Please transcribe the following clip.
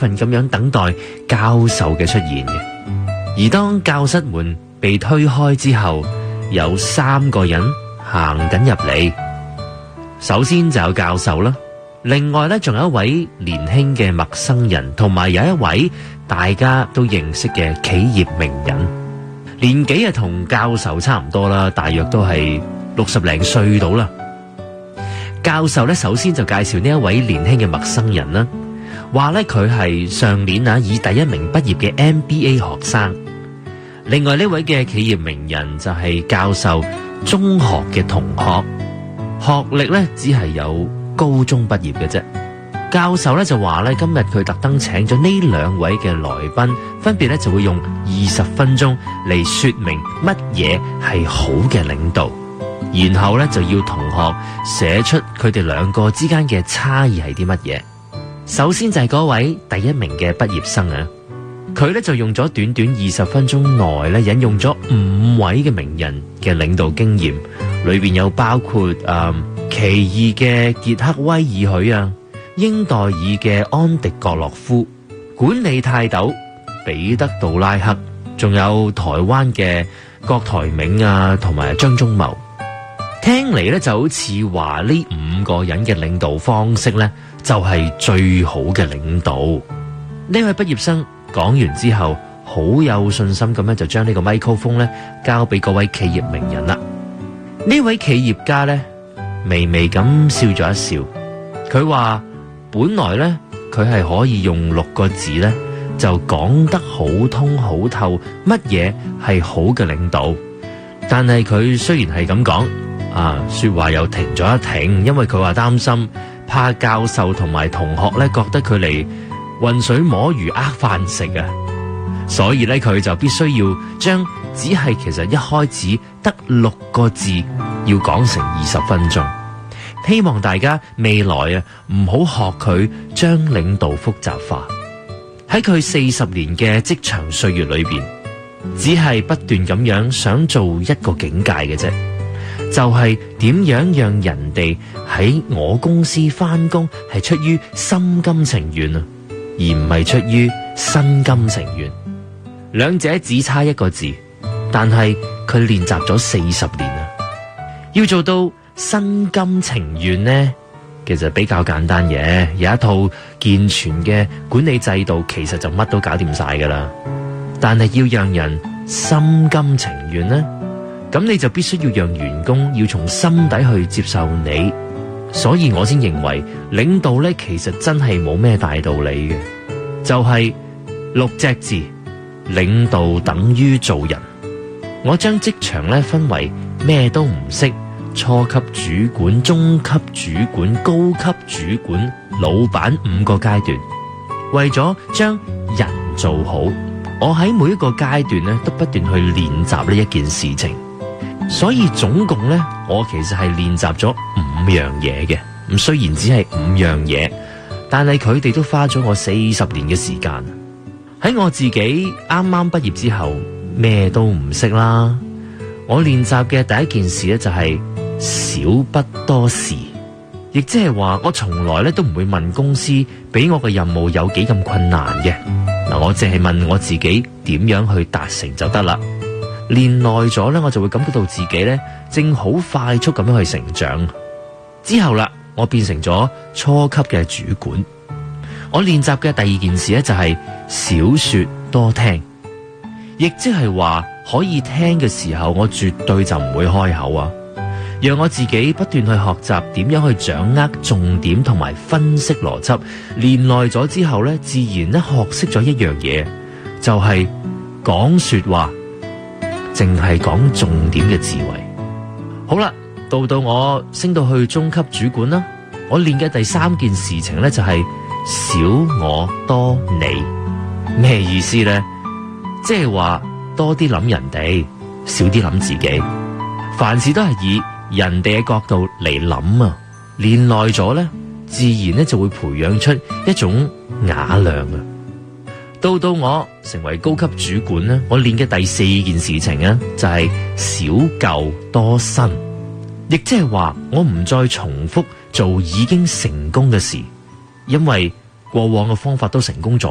奮咁樣等待教授嘅出現嘅。而當教室門被推開之後，有3個人行緊入嚟。首先就有教授啦，另外咧仲有一位年輕嘅陌生人，同埋有一位大家都認識嘅企業名人，年紀啊同教授差唔多啦，大約都係60零歲到啦。教授咧首先就介紹呢一位年輕嘅陌生人啦，話咧佢係上年以第1名畢業嘅 MBA 學生。另外呢位嘅企業名人就係教授中學嘅同學，學歷咧只係有高中畢業嘅啫。教授咧就話咧，今日佢特登請咗呢2位嘅來賓，分別咧就會用20分鐘嚟說明乜嘢係好嘅領導，然後咧就要同學寫出佢哋2個之間嘅差異係啲乜嘢。首先就係嗰位第1名嘅畢業生啊，佢咧就用咗短短20分鐘內咧引用咗5位嘅名人嘅領導經驗，裏邊有包括奇異嘅傑克威爾許啊，英代爾嘅安迪葛洛夫，管理泰斗彼得杜拉克，仲有台灣嘅郭台銘啊，同埋張忠謀。聽嚟咧就好似話呢5個人嘅領導方式咧就係最好嘅領導。呢位畢業生講完之後，好有信心咁樣就將呢個麥克風咧交俾嗰位企業名人啦。呢位企業家咧微微咁笑咗一笑，佢話本來咧佢係可以用6個字咧就講得好通好透乜嘢係好嘅領導，但係佢雖然係咁講說話又停咗一停，因為佢話擔心怕教授同埋同學咧覺得佢嚟渾水摸魚呃飯食啊，所以咧佢就必須要將只係其實一開始得6個字要講成20分鐘。希望大家未來唔好學佢將領導複雜化。喺佢40年嘅職場歲月裏邊，只係不斷咁樣想做一個境界嘅啫，就係點樣讓人哋喺我公司返工係出於心甘情願啊，而唔係出於身甘情願。兩者只差1個字，但係佢練習咗40年啊。要做到身甘情願呢，其實比較簡單嘅，有一套健全嘅管理制度，其實就乜都搞掂晒噶啦。但係要讓人心甘情願呢，咁你就必須要讓員工要從心底去接受你。所以我先認為領導呢，其實真係冇咩大道理嘅，就係6隻字：領導等於做人。我將職場呢分為咩都唔識、初級主管、中級主管、高級主管、老闆5個階段。為咗將人做好，我喺每一個階段呢都不斷去練習呢一件事情。所以總共呢，我其實係練習咗5樣嘢嘅。咁雖然只係5樣嘢，但係佢哋都花咗我40年嘅時間。喺我自己啱啱畢業之後，咩都唔識啦。我練習嘅第一件事咧就係少不多事，亦即係話我從來咧都唔會問公司俾我嘅任務有幾咁困難嘅。我淨係問我自己點樣去達成就得啦。練耐咗咧，我就會感覺到自己咧正好快速咁樣去成長。之後啦，我變成咗初級嘅主管。我練習嘅第2件事咧就係少說多聽，亦即係話可以聽嘅時候，我絕對就唔會開口啊。讓我自己不斷去學習點樣去掌握重點同埋分析邏輯。練耐咗之後咧，自然咧學識咗一樣嘢，就係講說話，淨係講重點嘅智慧。好啦，到我升到去中級主管啦，我練嘅第3件事情咧就係少我多你。咩意思呢？即係話多啲諗人哋，少啲諗自己。凡事都係以人哋嘅角度嚟諗啊。練耐咗咧，自然咧就會培養出一種雅量啊。到我成為高級主管咧，我練嘅第4件事情咧就係少舊多新，亦即係話我唔再重複做已經成功嘅事，因為過往嘅方法都成功咗。